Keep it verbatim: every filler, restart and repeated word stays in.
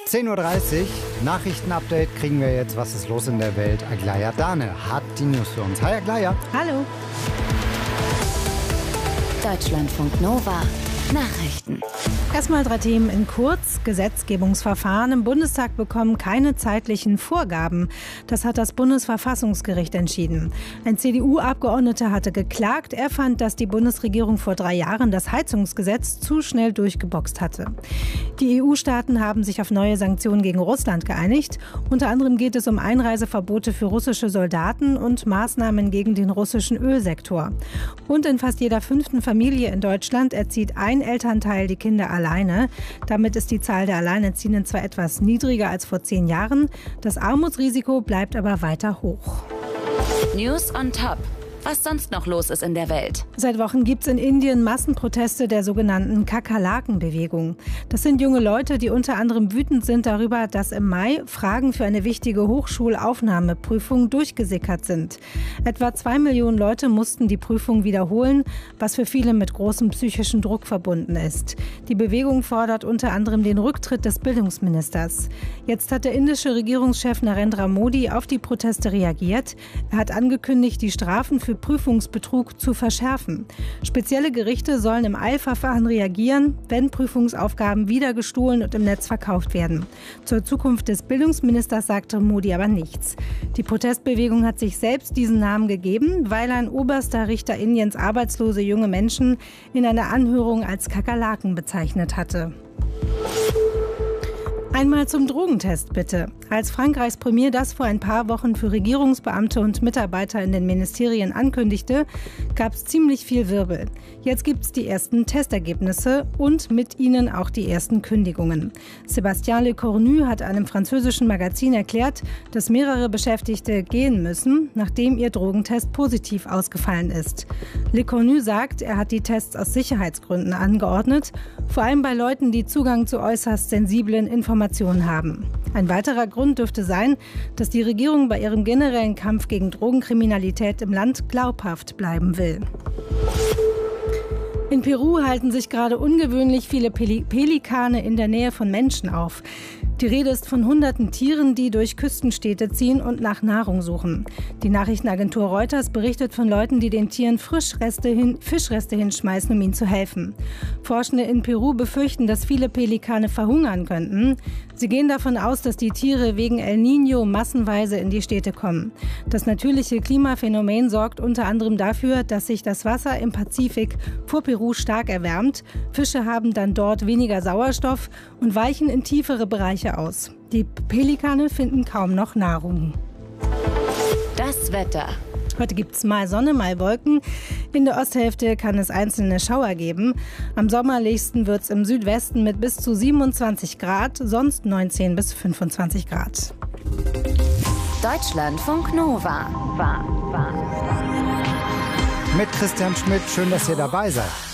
zehn Uhr dreißig, Nachrichtenupdate kriegen wir jetzt. Was ist los in der Welt? Aglaya Dane hat die News für uns. Hi Aglaya. Hallo. Deutschlandfunk Nova. Nachrichten. Erstmal drei Themen in kurz. Gesetzgebungsverfahren im Bundestag bekommen keine zeitlichen Vorgaben. Das hat das Bundesverfassungsgericht entschieden. Ein C D U-Abgeordneter hatte geklagt. Er fand, dass die Bundesregierung vor drei Jahren das Heizungsgesetz zu schnell durchgeboxt hatte. Die E U-Staaten haben sich auf neue Sanktionen gegen Russland geeinigt. Unter anderem geht es um Einreiseverbote für russische Soldaten und Maßnahmen gegen den russischen Ölsektor. Und in fast jeder fünften Familie in Deutschland erzieht ein Elternteil die Kinder alleine. Damit ist die Zahl der Alleinerziehenden zwar etwas niedriger als vor zehn Jahren, das Armutsrisiko bleibt aber weiter hoch. News on Top. Was sonst noch los ist in der Welt. Seit Wochen gibt es in Indien Massenproteste der sogenannten Kakerlaken-Bewegung. Das sind junge Leute, die unter anderem wütend sind darüber, dass im Mai Fragen für eine wichtige Hochschulaufnahmeprüfung durchgesickert sind. Etwa zwei Millionen Leute mussten die Prüfung wiederholen, was für viele mit großem psychischen Druck verbunden ist. Die Bewegung fordert unter anderem den Rücktritt des Bildungsministers. Jetzt hat der indische Regierungschef Narendra Modi auf die Proteste reagiert. Er hat angekündigt, die Strafen für Prüfungsbetrug zu verschärfen. Spezielle Gerichte sollen im Eilverfahren reagieren, wenn Prüfungsaufgaben wieder gestohlen und im Netz verkauft werden. Zur Zukunft des Bildungsministers sagte Modi aber nichts. Die Protestbewegung hat sich selbst diesen Namen gegeben, weil ein oberster Richter Indiens arbeitslose junge Menschen in einer Anhörung als Kakerlaken bezeichnet hatte. Einmal zum Drogentest bitte. Als Frankreichs Premier das vor ein paar Wochen für Regierungsbeamte und Mitarbeiter in den Ministerien ankündigte, gab es ziemlich viel Wirbel. Jetzt gibt es die ersten Testergebnisse und mit ihnen auch die ersten Kündigungen. Sébastien Lecornu hat einem französischen Magazin erklärt, dass mehrere Beschäftigte gehen müssen, nachdem ihr Drogentest positiv ausgefallen ist. Lecornu sagt, er hat die Tests aus Sicherheitsgründen angeordnet, vor allem bei Leuten, die Zugang zu äußerst sensiblen Informationen haben. Ein weiterer Grund dürfte sein, dass die Regierung bei ihrem generellen Kampf gegen Drogenkriminalität im Land glaubhaft bleiben will. In Peru halten sich gerade ungewöhnlich viele Pelikane in der Nähe von Menschen auf. Die Rede ist von hunderten Tieren, die durch Küstenstädte ziehen und nach Nahrung suchen. Die Nachrichtenagentur Reuters berichtet von Leuten, die den Tieren Frischreste hin, Fischreste hinschmeißen, um ihnen zu helfen. Forschende in Peru befürchten, dass viele Pelikane verhungern könnten. Sie gehen davon aus, dass die Tiere wegen El Niño massenweise in die Städte kommen. Das natürliche Klimaphänomen sorgt unter anderem dafür, dass sich das Wasser im Pazifik vor Peru stark erwärmt. Fische haben dann dort weniger Sauerstoff und weichen in tiefere Bereiche aus. Die Pelikane finden kaum noch Nahrung. Das Wetter. Heute gibt es mal Sonne, mal Wolken. In der Osthälfte kann es einzelne Schauer geben. Am sommerlichsten wird es im Südwesten mit bis zu siebenundzwanzig Grad, sonst neunzehn bis fünfundzwanzig Grad. Deutschlandfunk Nova. Mit Christian Schmidt, schön, dass ihr dabei seid.